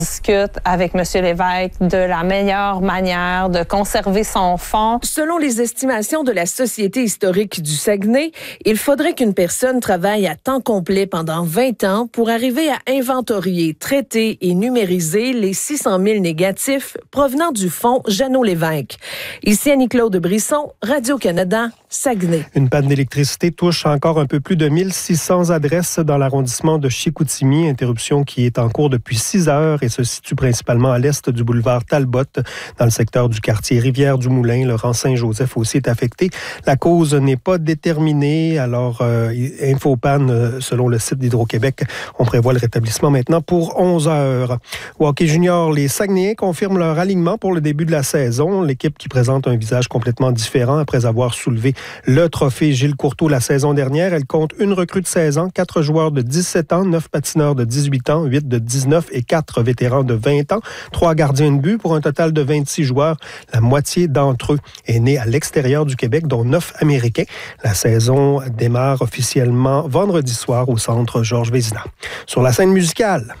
discute avec M. Lévesque de la meilleure manière de conserver son fonds. Selon les estimations de la Société historique du Saguenay, il faudrait qu'une personne travaille à temps complet pendant 20 ans pour arriver à inventorier, traiter et numériser les 600 000 négatifs provenant du fonds Jeannot Lévesque. Ici Annie-Claude Brisson, Radio-Canada, Saguenay. Une panne d'électricité touche encore un peu plus de 1600 adresses dans l'arrondissement de Chicoutimi, interruption qui est en cours depuis 6 heures et se situe principalement à l'est du boulevard Talbot, dans le secteur du quartier Rivière-du-Moulin. Le rang Saint-Joseph aussi est affecté. La cause n'est pas déterminée. Alors, Infopan, selon le site d'Hydro-Québec, on prévoit le rétablissement maintenant pour 11 heures. Au hockey junior, les Saguenayens confirment leur alignement pour le début de la saison. L'équipe qui présente un visage complètement différent après avoir soulevé le trophée Gilles Courteau la saison dernière. Elle compte une recrue de 16 ans, 4 joueurs de 17 ans, 9 patineurs de 18 ans, 8 de 19 et 4 vétérans de 20 ans, 3 gardiens de but pour un total de 26 joueurs. La moitié d'entre eux est née à l'extérieur du Québec, dont 9 Américains. La saison démarre officiellement vendredi soir au Centre Georges Vézina. Sur la scène musicale.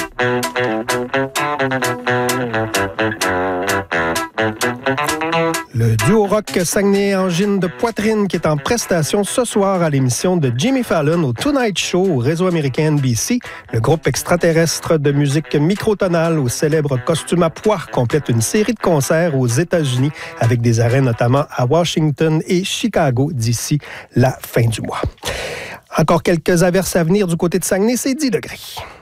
Le duo rock Saguenay Angine de Poitrine qui est en prestation ce soir à l'émission de Jimmy Fallon au Tonight Show au réseau américain NBC. Le groupe extraterrestre de musique microtonale au célèbre costume à pois complète une série de concerts aux États-Unis avec des arrêts notamment à Washington et Chicago d'ici la fin du mois. Encore quelques averses à venir du côté de Saguenay, c'est 10 degrés.